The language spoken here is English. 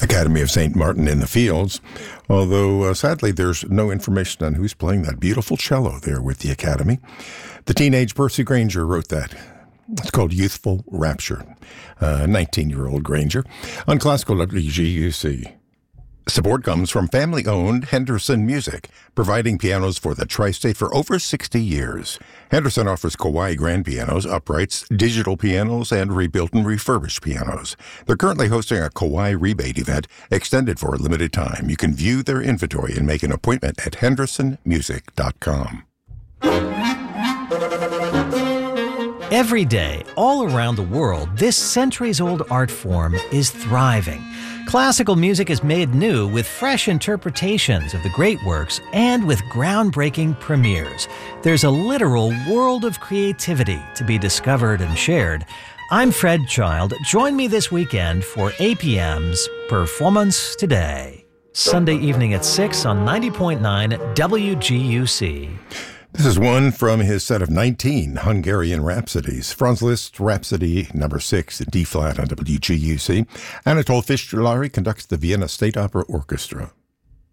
Academy of St. Martin in the Fields, although sadly there's no information on who's playing that beautiful cello there with the Academy. The teenage Percy Granger wrote that. It's called Youthful Rapture. 19-year-old Granger on Classical WGUC. Support comes from family-owned Henderson Music, providing pianos for the tri-state for over 60 years. Henderson offers Kawai grand pianos, uprights, digital pianos, and rebuilt and refurbished pianos. They're currently hosting a Kawai rebate event extended for a limited time. You can view their inventory and make an appointment at hendersonmusic.com. Every day, all around the world, this centuries-old art form is thriving. Classical music is made new with fresh interpretations of the great works and with groundbreaking premieres. There's a literal world of creativity to be discovered and shared. I'm Fred Child. Join me this weekend for APM's Performance Today. Sunday evening at 6 on 90.9 WGUC. This is one from his set of 19 Hungarian Rhapsodies. Franz Liszt Rhapsody number 6 in D-flat on WGUC. Anatol Fischlari conducts the Vienna State Opera Orchestra.